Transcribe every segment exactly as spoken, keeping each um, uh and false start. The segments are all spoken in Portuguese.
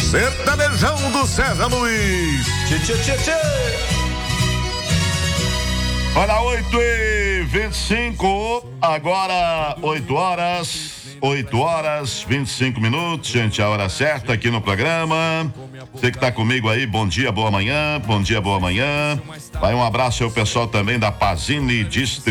Sertanejão do César Luiz. Tchê, tchê, tchê, tchê. Olha, oito e vinte e cinco, agora oito horas, oito horas, vinte e cinco minutos, gente, a hora certa aqui no programa. Você que tá comigo aí, bom dia, boa manhã, bom dia, boa manhã. Vai um abraço ao pessoal também da Pazini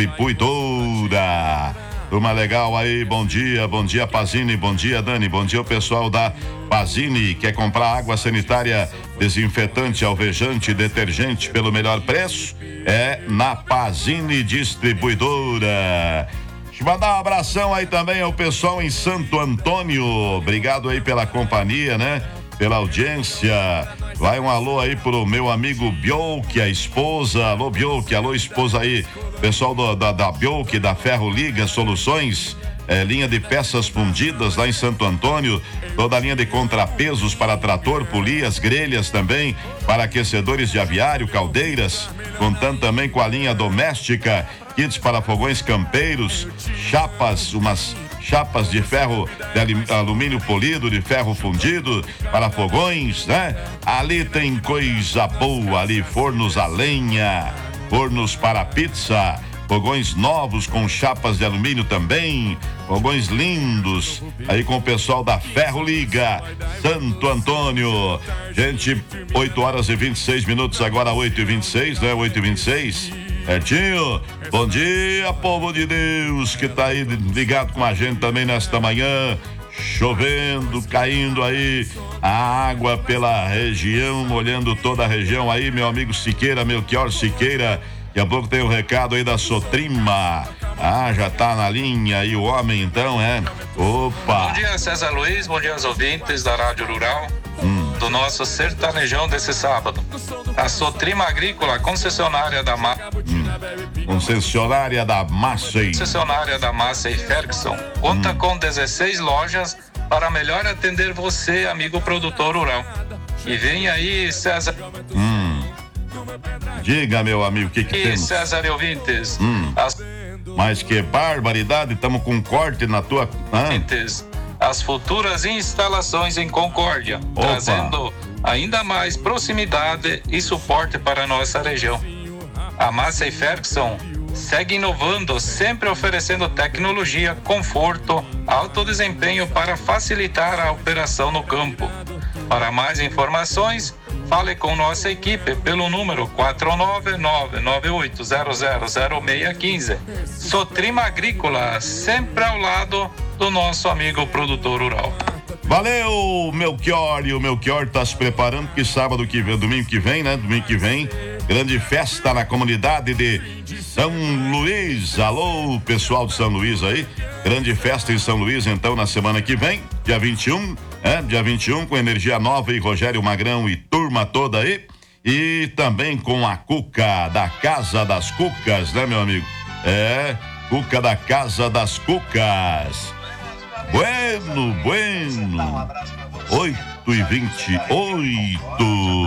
Distribuidora. Turma legal aí, bom dia, bom dia Pazini, bom dia Dani, bom dia o pessoal da Pazini. Quer comprar água sanitária, desinfetante, alvejante, detergente pelo melhor preço? É na Pazini Distribuidora. Deixa eu mandar um abração aí também ao pessoal em Santo Antônio. Obrigado aí pela companhia, né? Pela audiência. Vai um alô aí pro meu amigo Bioque, a esposa. Alô Bioque, alô esposa aí. Pessoal do, da, da Bioque, da Ferro Liga Soluções. É, linha de peças fundidas lá em Santo Antônio, toda a linha de contrapesos para trator, polias, grelhas também, para aquecedores de aviário, caldeiras, contando também com a linha doméstica, kits para fogões campeiros, chapas, umas chapas de ferro, de alumínio polido, de ferro fundido, para fogões, né? Ali tem coisa boa, ali fornos a lenha, fornos para pizza, fogões novos com chapas de alumínio também, fogões lindos, aí com o pessoal da Ferro Liga, Santo Antônio. Gente, oito horas e vinte e seis minutos, agora oito e vinte e seis, né? oito e vinte e seis, certinho? Bom dia, povo de Deus, que tá aí ligado com a gente também nesta manhã, chovendo, caindo aí a água pela região, molhando toda a região aí, meu amigo Siqueira, Melchior Siqueira. Daqui a pouco tem o um recado aí da Sotrima. Ah, já tá na linha aí o homem então, é? Opa! Bom dia, César Luiz, bom dia aos ouvintes da Rádio Rural, hum. do nosso sertanejão desse sábado. A Sotrima Agrícola, concessionária da Massa. Hum. Concessionária da Massa. Concessionária da Massa e Ferguson, conta hum. com dezesseis lojas para melhor atender você, amigo produtor rural. E vem aí, César. Hum. Diga, meu amigo, o que que e temos? César e ouvintes. Hum. As... Mas que barbaridade, estamos com um corte na tua... Ah. As futuras instalações em Concórdia, Opa. trazendo ainda mais proximidade e suporte para a nossa região. A Massa e Ferguson segue inovando, sempre oferecendo tecnologia, conforto, alto desempenho para facilitar a operação no campo. Para mais informações, fale com nossa equipe pelo número quatro nove nove, nove oito zero zero, zero seis um cinco. Sotrima Agrícola, sempre ao lado do nosso amigo produtor rural. Valeu, Melchior, e o Melchior tá se preparando que sábado que vem, domingo que vem, né? Domingo que vem, grande festa na comunidade de São Luís. Alô, pessoal de São Luís aí, grande festa em São Luís então na semana que vem, dia vinte e um, é, dia vinte e um, com Energia Nova e Rogério Magrão e turma toda aí, e também com a Cuca da Casa das Cucas, né, meu amigo? É, Cuca da Casa das Cucas. Bueno, bueno. oito e vinte e oito.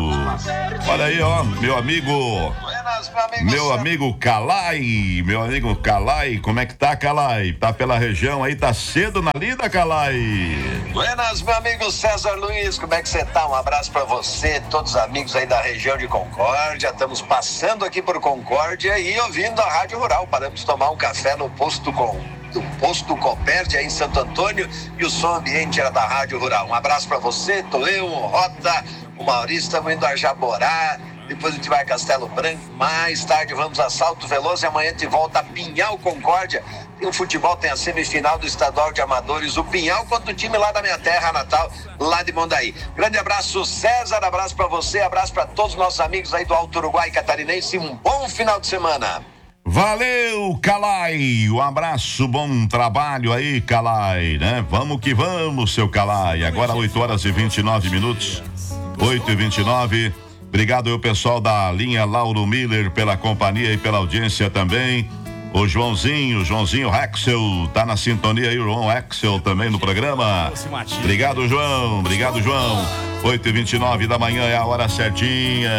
Olha aí, ó, meu amigo. Meu amigo Calai, meu amigo Calai, como é que tá, Calai? Tá pela região aí, tá cedo na lida, Calai? Buenas, meu amigo César Luiz, como é que você tá? Um abraço pra você, todos os amigos aí da região de Concórdia. Estamos passando aqui por Concórdia e ouvindo a Rádio Rural. Paramos tomar um café no posto com do posto Copérdia aí em Santo Antônio, e o som ambiente era da Rádio Rural. Um abraço pra você, tô eu, o Rota, o Maurício, estamos indo a Jaborá, depois a gente vai a Castelo Branco, mais tarde vamos a Salto Veloso e amanhã a gente volta a Pinhal Concórdia. Tem o futebol, tem a semifinal do estadual de amadores, o Pinhal contra o time lá da minha terra natal, lá de Mondaí. Grande abraço, César, abraço pra você, abraço pra todos os nossos amigos aí do Alto Uruguai Catarinense, um bom final de semana. Valeu, Calai, um abraço, bom trabalho aí, Calai, né? Vamos que vamos, seu Calai. Agora oito horas e vinte e nove minutos, oito e vinte e nove. Obrigado aí, o pessoal da linha Lauro Miller, pela companhia e pela audiência também. O Joãozinho, Joãozinho Rexel, tá na sintonia aí, o João Rexel também no programa. Obrigado, João, obrigado, João. oito e vinte e nove da manhã é a hora certinha.